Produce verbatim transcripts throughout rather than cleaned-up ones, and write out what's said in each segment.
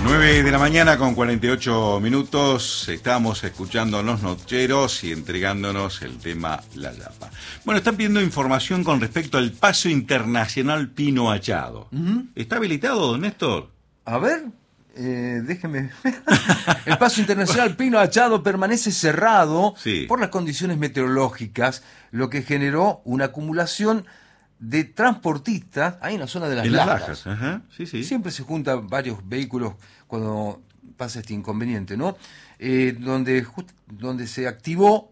nueve de la mañana con cuarenta y ocho minutos, estamos escuchando los nocheros y entregándonos el tema La Yapa. Bueno, están pidiendo información con respecto al Paso Internacional Pino Achado. Uh-huh. ¿Está habilitado, don Néstor? A ver, eh, déjeme ver. El Paso Internacional Pino Achado permanece cerrado sí. por las condiciones meteorológicas, lo que generó una acumulación de transportistas ahí en la zona de las, en Lajas. las Lajas. Ajá. Sí, sí. Siempre se juntan varios vehículos cuando pasa este inconveniente, ¿no? Eh, donde, just, donde se activó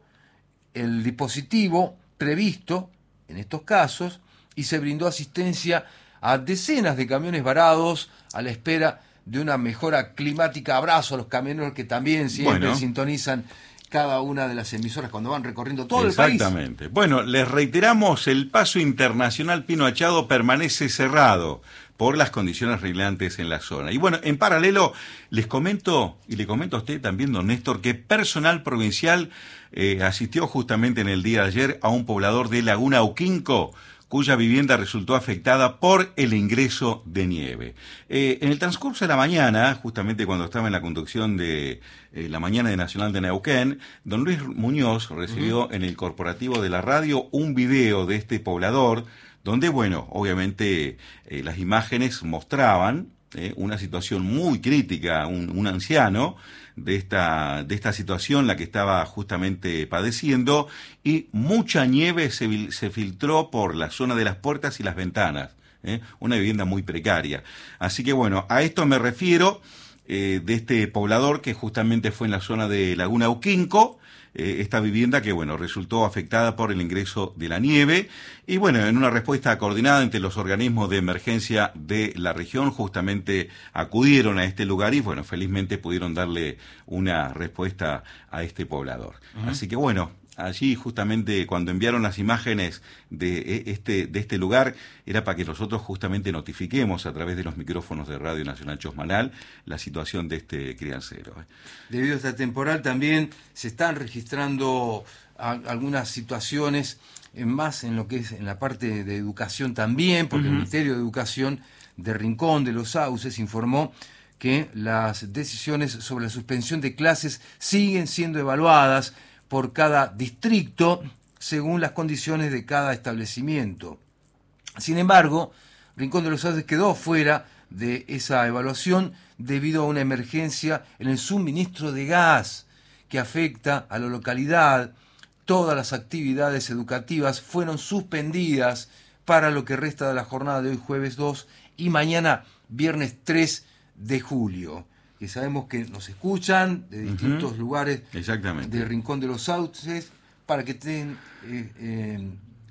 el dispositivo previsto en estos casos y se brindó asistencia a decenas de camiones varados a la espera de una mejora climática. Abrazo a los camioneros que también siempre bueno. sintonizan cada una de las emisoras cuando van recorriendo todo el país. Exactamente. Bueno, les reiteramos, el Paso Internacional Pino Achado permanece cerrado por las condiciones reglantes en la zona. Y bueno, en paralelo, les comento, y le comento a usted también, don Néstor, que personal provincial eh, asistió justamente en el día de ayer a un poblador de Laguna Auquinco, cuya vivienda resultó afectada por el ingreso de nieve. Eh, en el transcurso de la mañana, justamente cuando estaba en la conducción de eh, la mañana de Nacional de Neuquén, don Luis Muñoz recibió uh-huh. en el corporativo de la radio un video de este poblador, donde, bueno, obviamente eh, las imágenes mostraban eh, una situación muy crítica, un, un anciano, de esta de esta situación la que estaba justamente padeciendo, y mucha nieve se, se filtró por la zona de las puertas y las ventanas, ¿eh? Una vivienda muy precaria. Así que bueno, a esto me refiero eh, de este poblador que justamente fue en la zona de Laguna Auquinco, eh, esta vivienda que bueno resultó afectada por el ingreso de la nieve, y bueno, en una respuesta coordinada entre los organismos de emergencia de la región, justamente acudieron a este lugar y bueno, felizmente pudieron darle una respuesta a este poblador. Uh-huh. Así que bueno, allí justamente cuando enviaron las imágenes de este, de este lugar, era para que nosotros justamente notifiquemos a través de los micrófonos de Radio Nacional Chosmalal la situación de este criancero. Debido a esta temporal también se están registrando a, algunas situaciones, en más en lo que es en la parte de educación también, porque uh-huh. el Ministerio de Educación de Rincón de los Sauces informó que las decisiones sobre la suspensión de clases siguen siendo evaluadas por cada distrito según las condiciones de cada establecimiento. Sin embargo, Rincón de los Sauces quedó fuera de esa evaluación debido a una emergencia en el suministro de gas que afecta a la localidad. Todas las actividades educativas fueron suspendidas para lo que resta de la jornada de hoy jueves dos y mañana viernes tres de julio. Que sabemos que nos escuchan de distintos uh-huh. lugares Exactamente. de Rincón de los Sauces para que estén eh, eh,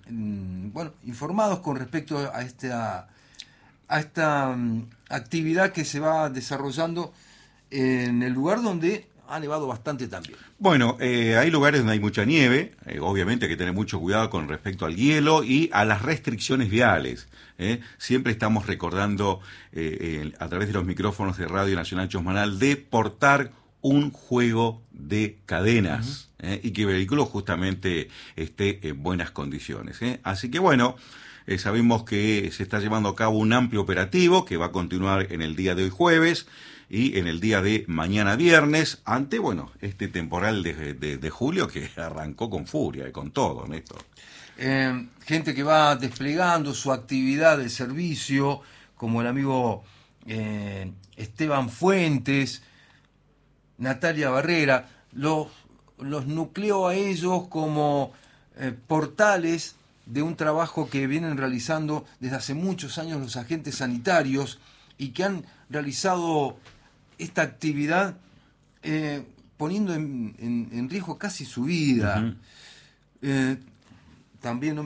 bueno, informados con respecto a esta, a esta um, actividad que se va desarrollando en el lugar donde ha nevado bastante también. Bueno, eh, hay lugares donde hay mucha nieve, eh, obviamente hay que tener mucho cuidado con respecto al hielo y a las restricciones viales. ¿eh? Siempre estamos recordando eh, eh, a través de los micrófonos de Radio Nacional Chosmalal de portar un juego de cadenas uh-huh. ¿eh? y que el vehículo justamente esté en buenas condiciones. ¿eh? Así que bueno, eh, sabemos que se está llevando a cabo un amplio operativo que va a continuar en el día de hoy jueves y en el día de mañana viernes, ante, bueno, este temporal de, de, de julio que arrancó con furia y con todo, Néstor. Eh, gente que va desplegando su actividad de servicio, como el amigo eh, Esteban Fuentes, Natalia Barrera, los, los nucleó a ellos como eh, portales de un trabajo que vienen realizando desde hace muchos años los agentes sanitarios y que han realizado esta actividad eh, poniendo en, en, en riesgo casi su vida. Uh-huh. Eh, también no